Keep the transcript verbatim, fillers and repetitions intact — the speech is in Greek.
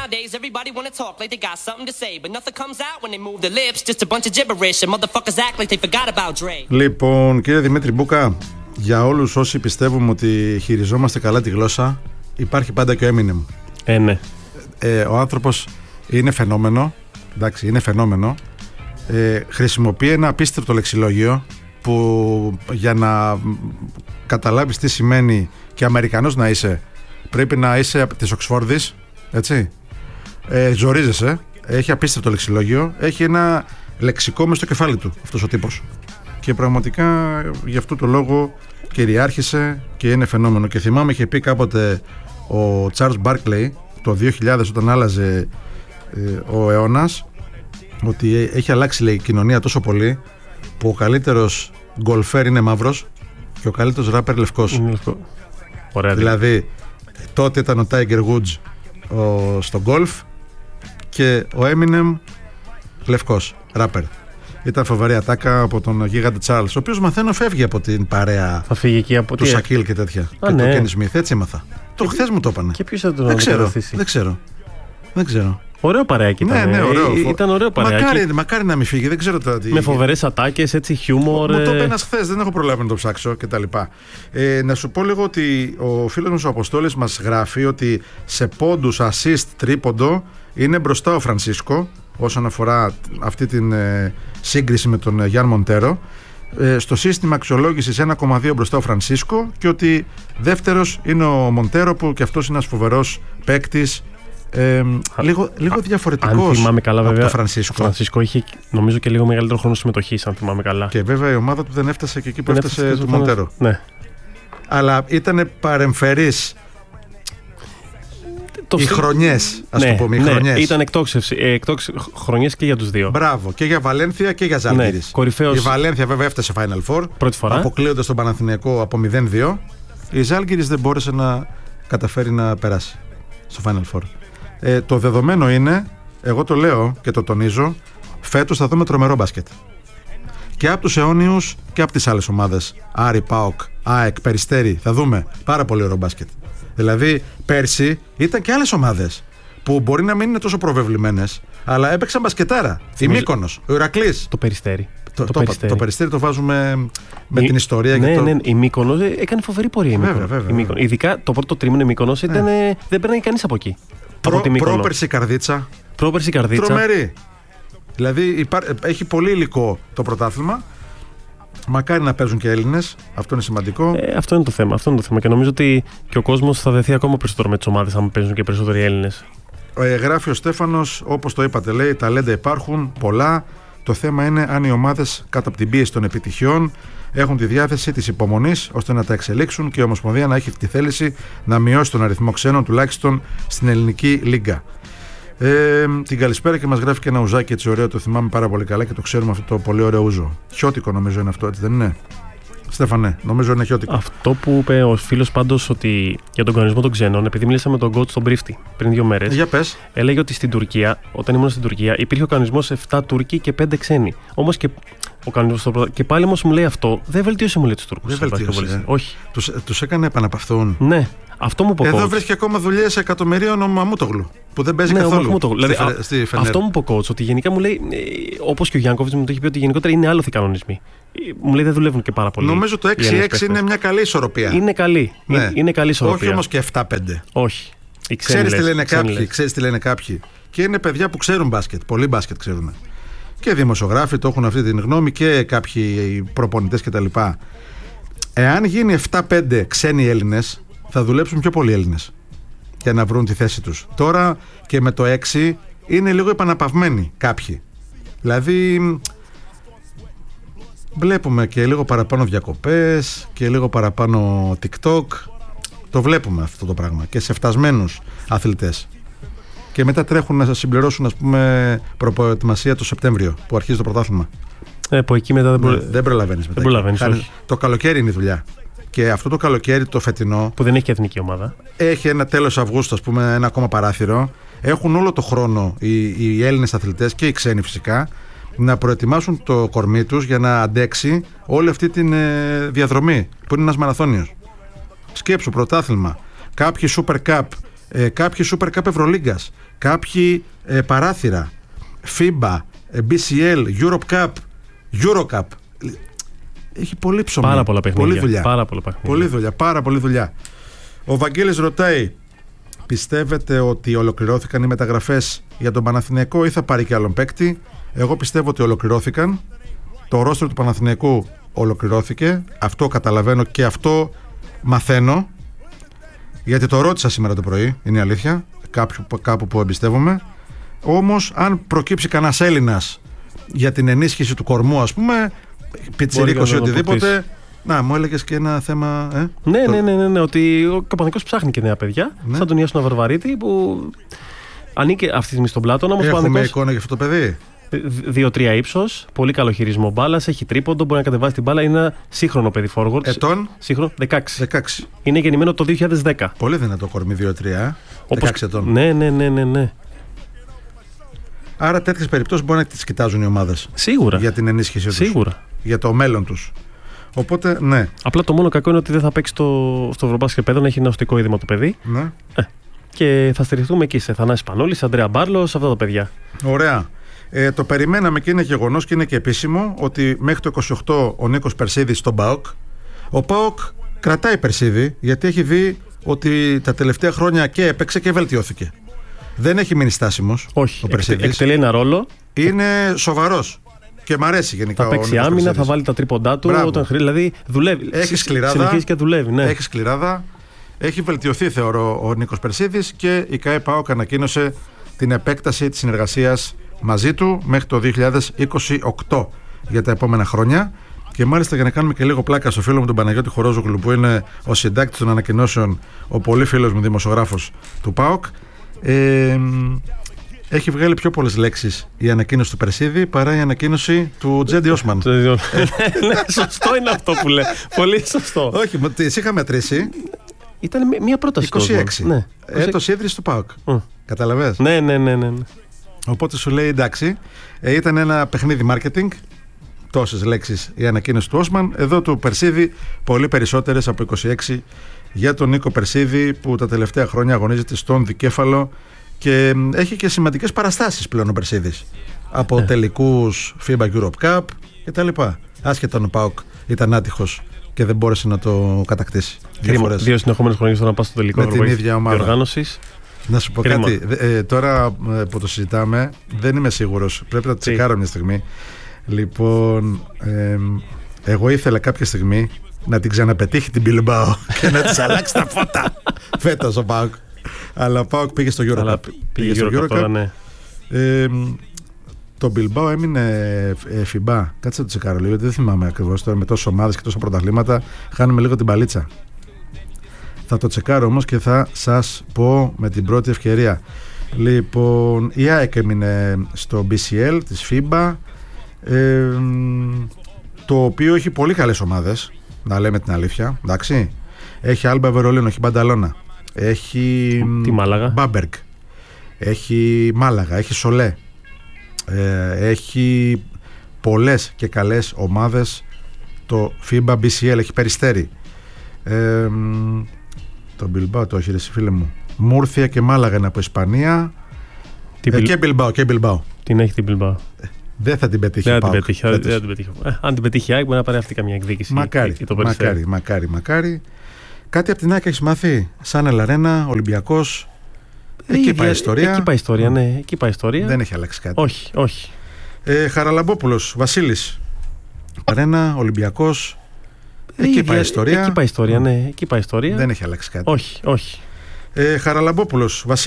Nowadays everybody wanna talk like they got something to say, but nothing comes out when they move their lips, just a bunch of gibberish and motherfuckers act like they forgot about Dre. Λοιπόν, κύριε Δημήτρη Μπούκα, για όλους όσοι πιστεύουμε ότι χειριζόμαστε καλά τη γλώσσα, υπάρχει πάντα και ο Eminem. Ε, ναι. Ε, ο άνθρωπος είναι φαινόμενο, εντάξει, είναι φαινόμενο. Ε, χρησιμοποιεί ένα απίστευτο λεξιλόγιο που για να καταλάβεις τι σημαίνει και Αμερικανός να είσαι, πρέπει να είσαι της Οξφόρδης, έτσι. Ε, ζορίζεσαι, έχει απίστευτο λεξιλόγιο, έχει ένα λεξικό μες στο κεφάλι του αυτός ο τύπος. Και πραγματικά γι' αυτό το λόγο κυριάρχησε και είναι φαινόμενο. Και θυμάμαι είχε πει κάποτε ο Charles Barkley το δύο χιλιάδες όταν άλλαζε ε, ο αιώνας, ότι έχει αλλάξει, λέει, η κοινωνία τόσο πολύ που ο καλύτερος γκολφέρ είναι μαύρος και ο καλύτερος ράπερ λευκός. Ωραία, δηλαδή τότε ήταν ο Tiger Woods ο, στο γκολφ και ο Eminem λευκός ράπερ. Ήταν φοβερή ατάκα από τον γίγαντα Charles, ο οποίος μαθαίνω φεύγει από την παρέα θα φύγει εκεί από του Σακίλ και τέτοια. Α, και ναι. το Kenny Smith, έτσι έμαθα. Το χθες μου το είπανε. Και ποιος θα τον δεν ξέρω, αντικαταστήσει? δεν ξέρω. Δεν ξέρω. Ωραίο παρεάκι ήταν. Ναι, ναι, ωραίο. Ε, ήταν ωραίο παρεάκι. Μακάρι, μακάρι να μην φύγει, δεν ξέρω τώρα τι. Με φοβερές ατάκες, έτσι, χιούμορ. Μου το είπε ένας χθες, δεν έχω προλάβει να το ψάξω κτλ. Ε, να σου πω λίγο ότι ο φίλος μας ο Αποστόλης μας γράφει ότι σε πόντους assist τρίποντο είναι μπροστά ο Φρανσίσκο όσον αφορά αυτή την ε, σύγκριση με τον Γιάν Μοντέρο. Ε, στο σύστημα αξιολόγησης ένα κόμμα δύο μπροστά ο Φρανσίσκο και ότι δεύτερος είναι ο Μοντέρο που και αυτός είναι ένας φοβερός παίκτης. Ε, λίγο, λίγο διαφορετικός. Αν θυμάμαι καλά, βέβαια, από το Φρανσίσκο. Ο Φρανσίσκο είχε νομίζω και λίγο μεγαλύτερο χρόνο συμμετοχής, αν θυμάμαι καλά. Και βέβαια η ομάδα του δεν έφτασε και εκεί που δεν έφτασε, έφτασε του Μοντέρο. Ναι. Αλλά ήταν παρεμφερής. Το οι φι... χρονιές, ας ναι, το πούμε. Οι ναι, χρονιές. Ήταν εκτόξευση, ε, εκτόξ... χρονιές και για τους δύο. Μπράβο. Και για Βαλένθια και για Ζάλγκιρις. Ναι, κορυφαίος... Η Βαλένθια βέβαια έφτασε Final Four. Πρώτη φορά. Αποκλείοντας τον Παναθηναϊκό από μηδέν δύο. Η Ζάλγκιρις δεν μπόρεσε να καταφέρει να περάσει στο Final Four. Ε, το δεδομένο είναι, εγώ το λέω και το τονίζω, φέτος θα δούμε τρομερό μπάσκετ. Και από τους αιώνιους και από τις άλλες ομάδες. Άρη, ΠΑΟΚ, ΑΕΚ, Περιστέρι. Θα δούμε πάρα πολύ ωραίο μπάσκετ. Δηλαδή, πέρσι ήταν και άλλες ομάδες που μπορεί να μην είναι τόσο προβεβλημένες, αλλά έπαιξαν μπασκετάρα. Η Μύκονος, ο Ηρακλής. Το Περιστέρι. Το, το, το, περιστέρι. το Περιστέρι το βάζουμε με η, την ιστορία. Ναι, και το... ναι, η Μύκονος έκανε φοβερή πορεία. Η βέβαια, Μύκονος. βέβαια, Η Μύκονος. Ειδικά το πρώτο τρίμηνο η Μύκονος ήταν, ναι. δεν παίρνει κανείς από εκεί. Προ, από πρόπερση Καρδίτσα. Πρόπερση Καρδίτσα. Τρομερή. Δηλαδή υπά... έχει πολύ υλικό το πρωτάθλημα. Μακάρι να παίζουν και Έλληνες. Αυτό είναι σημαντικό. Ε, αυτό είναι το θέμα. Αυτό είναι το θέμα. Και νομίζω ότι και ο κόσμος θα δεθεί ακόμα περισσότερο με τις ομάδες αν παίζουν και περισσότεροι Έλληνες. Ε, γράφει ο Στέφανος, όπως το είπατε, λέει: ταλέντα υπάρχουν πολλά. Το θέμα είναι αν οι ομάδες κάτω από την πίεση των επιτυχιών έχουν τη διάθεση της υπομονής ώστε να τα εξελίξουν και η Ομοσπονδία να έχει τη θέληση να μειώσει τον αριθμό ξένων τουλάχιστον στην ελληνική λίγκα. Ε, την καλησπέρα και μας γράφει και ένα ουζάκι έτσι ωραίο, το θυμάμαι πάρα πολύ καλά και το ξέρουμε αυτό το πολύ ωραίο ούζο. Χιώτικο νομίζω είναι αυτό, έτσι δεν είναι? Στέφανε, νομίζω είναι χιώτικο. Αυτό που είπε ο φίλος πάντως ότι για τον κανονισμό των ξένων, επειδή μίλησα με τον coach στον Πρίφτη πριν δύο μέρες, για πες. Έλεγε ότι στην Τουρκία, όταν ήμουν στην Τουρκία, υπήρχε ο κανονισμός επτά Τούρκοι και πέντε ξένοι. Όμως και ο κανονισμός και πάλι όμως μου λέει αυτό, δεν βελτίωσε, μου λέει, τους Τούρκους. Δεν βελτίωσε. Ε. Όχι. Τους, τους έκανε να επαναπαυθούν. Ναι. Αυτό μου είπε ο coach. Εδώ βρίσκει ακόμα δουλειές εκατομμυρίων ο Μαμούτογλου που δεν παίζει ναι, καθόλου. Δηλαδή, στη, α, στη αυτό μου είπε ο coach, ότι γενικά μου λέει, όπως και ο Γιάνκοβιτς μου το έχει πει, ότι γενικότερα είναι άλλοι κανονισμοί. Μου λέει δεν δουλεύουν και πάρα πολύ. Νομίζω το έξι έξι είναι μια καλή ισορροπία. Είναι καλή. Ναι. Είναι, είναι καλή ισορροπία. Όχι όμως και επτά πέντε. Όχι. Ξέρεις τι λένε κάποιοι, ξέρεις τι λένε κάποιοι. Και είναι παιδιά που ξέρουν μπάσκετ. Πολύ μπάσκετ ξέρουν. Και δημοσιογράφοι το έχουν αυτή την γνώμη και κάποιοι προπονητές κτλ. Εάν γίνει επτά πέντε ξένοι Έλληνες, θα δουλέψουν πιο πολλοί Έλληνες για να βρουν τη θέση τους. Τώρα και με το έξι είναι λίγο επαναπαυμένοι κάποιοι. Δηλαδή βλέπουμε και λίγο παραπάνω διακοπές και λίγο παραπάνω TikTok. Το βλέπουμε αυτό το πράγμα και σε φτασμένους αθλητές. Και μετά τρέχουν να συμπληρώσουν, ας πούμε, προπροετοιμασία το Σεπτέμβριο που αρχίζει το πρωτάθλημα. Ε, από εκεί μετά δεν, προ... ναι, δεν προλαβαίνεις. Δεν προλαβαίνεις, όχι. Το καλοκαίρι είναι η δουλειά. Και αυτό το καλοκαίρι, το φετινό. Που δεν έχει και εθνική ομάδα. Έχει ένα τέλος Αυγούστου, ας πούμε, ένα ακόμα παράθυρο. Έχουν όλο το χρόνο οι, οι Έλληνες αθλητές και οι ξένοι φυσικά να προετοιμάσουν το κορμί τους για να αντέξει όλη αυτή τη ε, διαδρομή που είναι ένας μαραθώνιος. Σκέψου, πρωτάθλημα. Κάποιοι Super Cup ε, κάποιοι Super Cup Ευρωλίγκας, κάποιοι ε, παράθυρα, φίμπα, ε, μπι σι ελ, Europe Cup, Eurocup. Έχει πολύ ψωμί. Πάρα πολλά παιχνίδια. Πολύ δουλειά. Πάρα πολλά παιχνίδια. Πολύ δουλειά, πάρα πολύ δουλειά. Ο Βαγγέλης ρωτάει, πιστεύετε ότι ολοκληρώθηκαν οι μεταγραφές για τον Παναθηναϊκό ή θα πάρει και άλλον παίκτη? Εγώ πιστεύω ότι ολοκληρώθηκαν. Το ρόστερ του Παναθηναϊκού ολοκληρώθηκε. Αυτό καταλαβαίνω και αυτό μαθαίνω. Γιατί το ρώτησα σήμερα το πρωί, είναι η αλήθεια. Κάποιου, κάπου που εμπιστεύομαι. Όμως, αν προκύψει κανένας Έλληνας για την ενίσχυση του κορμού, ας πούμε, πιτσιρίκος ή οτιδήποτε. Να, μου έλεγες και ένα θέμα. Ε? Ναι, το... ναι, ναι, ναι, ναι, ότι ο Παναθηναϊκός ψάχνει και νέα παιδιά. Ναι. Σαν τον Ιάσονα Βαρβαρίτη που ανήκει αυτή τη στιγμή στον Πλάτωνα. Έχουμε Παναθηναϊκός... εικόνα για αυτό το παιδί. δύο τρία ύψος, πολύ καλό χειρισμό μπάλας, έχει τρίποντο, μπορεί να κατεβάσει την μπάλα. Είναι ένα σύγχρονο παιδί forward. Ετών. Σύγχρονο, δεκαέξι. δεκαέξι. Είναι γεννημένο το δύο χιλιάδες δέκα. Πολύ δυνατό κορμί δύο τρία. Όπως... δεκαέξι ετών. Ναι, ναι, ναι, ναι, ναι. Άρα τέτοιες περιπτώσεις μπορεί να τις κοιτάζουν οι ομάδες. Σίγουρα. Για την ενίσχυσή τους. Σίγουρα. Για το μέλλον τους. Οπότε, ναι. Απλά το μόνο κακό είναι ότι δεν θα παίξει στο, στο Ευρωμπάσκετ παιδό, να έχει ένα οστικό είδημα το παιδί. Ναι. Ε, και θα στηριχτούμε εκεί σε Θανάση Πανόλη, Αντρέα Μπάρλο, σε αυτά τα παιδιά. Ωραία. Ε, το περιμέναμε και είναι γεγονός και είναι και επίσημο ότι μέχρι το είκοσι οκτώ ο Νίκος Περσίδης στον ΠΑΟΚ. Ο ΠΑΟΚ κρατάει Περσίδη γιατί έχει δει ότι τα τελευταία χρόνια και έπαιξε και βελτιώθηκε. Δεν έχει μείνει στάσιμος. Όχι. Ο Περσίδης. Εκτελεί ένα ρόλο. Είναι σοβαρός. Και μ' αρέσει γενικά. Θα παίξει άμυνα, Περσίδης. Θα βάλει τα τρίποντά του. Όταν χρει... Δηλαδή δουλεύει. Έχει σκληράδα. Συνεχίζει και δουλεύει. Ναι. Έχει σκληράδα. Έχει βελτιωθεί, θεωρώ, ο Νίκος Περσίδης και η ΚΑΕ ΠΑΟΚ ανακοίνωσε την επέκταση της συνεργασίας μαζί του μέχρι το δύο χιλιάδες είκοσι οκτώ για τα επόμενα χρόνια. Και μάλιστα για να κάνουμε και λίγο πλάκα στο φίλο μου τον Παναγιώτη Χορόζογλου, που είναι ο συντάκτης των ανακοινώσεων, ο πολύ φίλος μου δημοσιογράφος του ΠΑΟΚ, ε, έχει βγάλει πιο πολλές λέξεις η ανακοίνωση του Περσίδη παρά η ανακοίνωση του Τζέντι Όσμαν. Σωστό είναι αυτό που λέει. Πολύ σωστό. Όχι, τις είχα μετρήσει. Ήταν μία πρόταση. είκοσι έξι. Ναι. Έτος ίδρυση του ΠΑΟΚ. Mm. Καταλαβες. Ναι, ναι, ναι, ναι. Οπότε σου λέει εντάξει, ε, ήταν ένα παιχνίδι marketing. Τόσες λέξεις η ανακοίνωση του Όσμαν. Εδώ του Περσίδη πολύ περισσότερες από είκοσι έξι για τον Νίκο Περσίδη, που τα τελευταία χρόνια αγωνίζεται στον δικέφαλο και έχει και σημαντικές παραστάσεις πλέον ο Περσίδης. Από yeah. τελικούς φίμπα Europe Cup κτλ. Άσχετα ο ΠΑΟΚ ήταν άτυχος και δεν μπόρεσε να το κατακτήσει. Δύο, δύο συνεχόμενες χρονιές να πάει στο τελικό με την ίδια ομάδα διοργάνωσης. Να σου πω Κρίμα. κάτι. Ε, τώρα που το συζητάμε, δεν είμαι σίγουρος. Πρέπει να το τσεκάρω μια στιγμή. Λοιπόν, ε, εγώ ήθελα κάποια στιγμή να την ξαναπετύχει την Μπιλμπάο και να της αλλάξει τα φώτα φέτος ο ΠΑΟΚ. Αλλά ο ΠΑΟΚ πήγε στο Eurocup. Πήγε στο Eurocup. Τώρα, ναι. ε, το Μπιλμπάο έμεινε ε, φιμπά. Κάτσε να το τσεκάρω λίγο, γιατί δεν θυμάμαι ακριβώς τώρα με τόσες ομάδες και τόσα πρωταθλήματα. Χάνουμε λίγο την παλίτσα. Θα το τσεκάρω όμως και θα σας πω με την πρώτη ευκαιρία. Λοιπόν, η ΑΕΚ έμεινε στο μπι σι ελ της φίμπα, ε, το οποίο έχει πολύ καλές ομάδες, να λέμε την αλήθεια, εντάξει. Έχει Άλμπα Βερολίνο, έχει Μπανταλώνα, έχει τη Μάλαγα, Μπάμπεργκ, έχει Μάλαγα, έχει Σολέ, ε, έχει πολλές και καλές ομάδες το φίμπα μπι σι ελ, έχει Περιστέρι, ε, το Μπιλμπάο το έχει ρε φίλε μου, Μούρθια και Μάλαγα είναι από Ισπανία, ε, Μπιλ... και Μπιλμπάο και Μπιλμπάο. Την έχει την Μπιλμπάο. Δεν θα την πετύχει. Δεν θα την πετύχει. Δεν θα την πετύχει. Ε, αν την πετύχει η ΑΕΚ, μπορεί να πάρει αυτή καμιά εκδίκηση. Μακάρι, το μακάρι, μακάρι, μακάρι. Κάτι από την ΑΕΚ έχει μάθει. Σαν Ελαρένα, Ολυμπιακός. Εκεί πάει η ιστορία. Εκεί πάει η ιστορία, ναι. Εκεί πάει η ιστορία. Δεν έχει αλλάξει κάτι. Όχι, όχι. Ε, Χαραλαμπόπουλος, Βασίλης. Ελαρένα, Ολυμπιακός. Εκεί πάει η ιστορία. Εκεί πάει η ιστορία, ναι. Εκεί πάει η ιστορία. Δεν έχει αλλάξει κάτι. Όχι, όχι. Ε, Χαραλαμπόπουλος, Βασίλης.